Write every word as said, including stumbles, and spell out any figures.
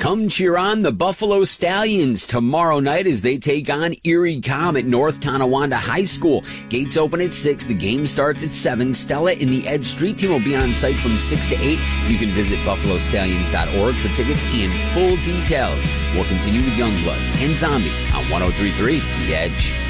Come cheer on the Buffalo Stallions tomorrow night as they take on Erie Com at North Tonawanda High School. Gates open at six. The game starts at seven. Stella and the Edge Street Team will be on site from six to eight. You can visit buffalo stallions dot org for tickets and full details. We'll continue with Youngblood and Zombie on one oh three point three The Edge.